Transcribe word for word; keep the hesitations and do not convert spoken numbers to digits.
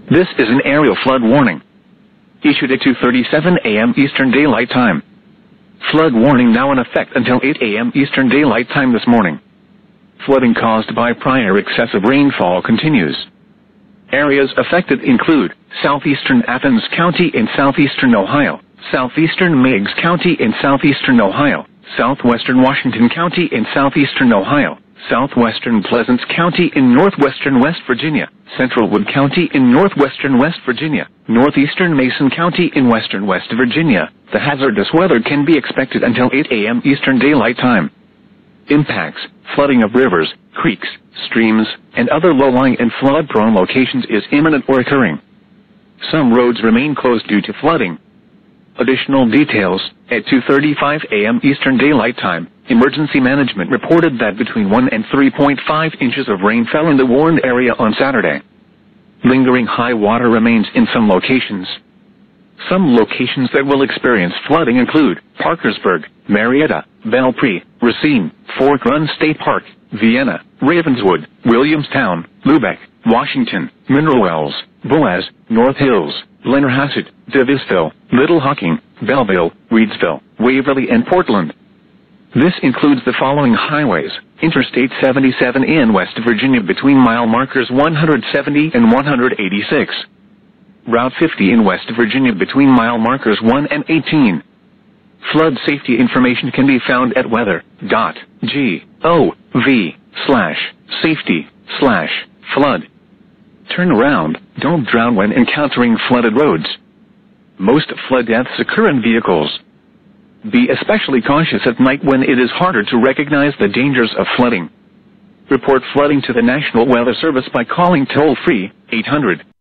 This is an aerial flood warning. Issued at two thirty-seven a m Eastern Daylight Time. Flood warning now in effect until eight a m Eastern Daylight Time this morning. Flooding caused by prior excessive rainfall continues. Areas affected include southeastern Athens County in southeastern Ohio, southeastern Meigs County in southeastern Ohio, southwestern Washington County in southeastern Ohio, southwestern Pleasants County in northwestern West Virginia, central Wood County in northwestern West Virginia, northeastern Mason County in western West Virginia. The hazardous weather can be expected until eight a m Eastern Daylight Time. Impacts: flooding of rivers, creeks, streams, and other low-lying and flood-prone locations is imminent or occurring. Some roads remain closed due to flooding. Additional details: at two thirty-five a m Eastern Daylight Time, Emergency Management reported that between one and three point five inches of rain fell in the warned area on Saturday. Lingering high water remains in some locations. Some locations that will experience flooding include Parkersburg, Marietta, Belpre, Racine, Fork Run State Park, Vienna, Ravenswood, Williamstown, Lubeck, Washington, Mineral Wells, Boaz, North Hills, Blennerhassett, Davisville, Little Hocking, Belleville, Reedsville, Waverly, and Portland. This includes the following highways: Interstate seventy-seven in West Virginia between mile markers one hundred seventy and one hundred eighty-six. Route fifty in West Virginia between mile markers one and eighteen. Flood safety information can be found at weather dot gov slash safety slash flood. Turn around, don't drown when encountering flooded roads. Most flood deaths occur in vehicles. Be especially cautious at night when it is harder to recognize the dangers of flooding. Report flooding to the National Weather Service by calling toll-free eight hundred